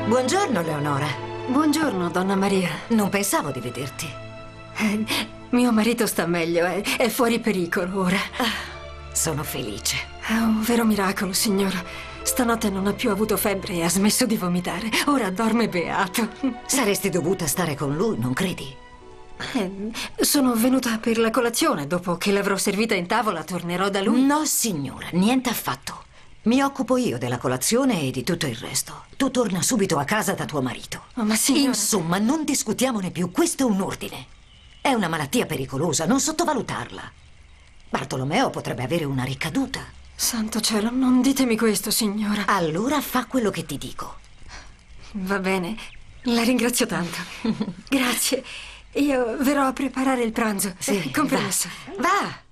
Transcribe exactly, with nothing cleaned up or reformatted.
Buongiorno, Leonora. Buongiorno, donna Maria. Non pensavo di vederti. Eh, mio marito sta meglio, è, è fuori pericolo ora. Sono felice. È un vero miracolo, signora. Stanotte non ha più avuto febbre e ha smesso di vomitare. Ora dorme beato. Saresti dovuta stare con lui, non credi? Eh, sono venuta per la colazione. Dopo che l'avrò servita in tavola, tornerò da lui. No, signora, niente affatto. Mi occupo io della colazione e di tutto il resto. Tu torna subito a casa da tuo marito. Oh, ma signora... Insomma, non discutiamone più. Questo è un ordine. È una malattia pericolosa, non sottovalutarla. Bartolomeo potrebbe avere una ricaduta. Santo cielo, non ditemi questo, signora. Allora fa quello che ti dico. Va bene, la ringrazio tanto. Grazie. Io verrò a preparare il pranzo. Sì, Con permesso. Va. Va.